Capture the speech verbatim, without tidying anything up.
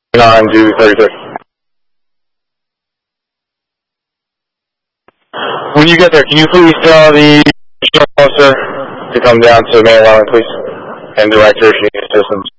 nine to thirty-six. When you get there, can you please tell the officer to come down to main line, please, and direct your assistance?